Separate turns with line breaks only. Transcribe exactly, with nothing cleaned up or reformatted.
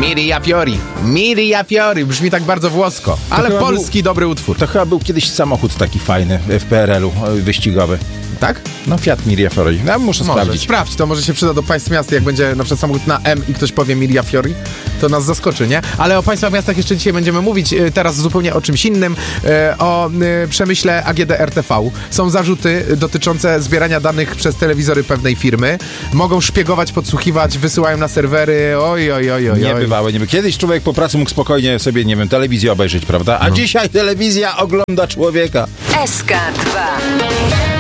Miria Fiori. Miria Fiori. Brzmi tak bardzo włosko. Ale polski był, dobry utwór.
To chyba był kiedyś samochód taki fajny w P R L u wyścigowy.
Tak?
No Fiat Miria Fiori. Ja muszę
może,
sprawdzić.
Sprawdź, to może się przyda do państw miast, jak będzie na przykład samochód na M i ktoś powie Miria Fiori, to nas zaskoczy, nie? Ale o państwach miastach jeszcze dzisiaj będziemy mówić, teraz zupełnie o czymś innym, o przemyśle A G D R T V. Są zarzuty dotyczące zbierania danych przez telewizory pewnej firmy. Mogą szpiegować, podsłuchiwać, wysyłają na serwery, oj, oj, oj, oj.
Niebywały, nieby. Kiedyś człowiek po pracy mógł spokojnie sobie, nie wiem, telewizję obejrzeć, prawda? A no. Dzisiaj telewizja ogląda człowieka.
S K dwa.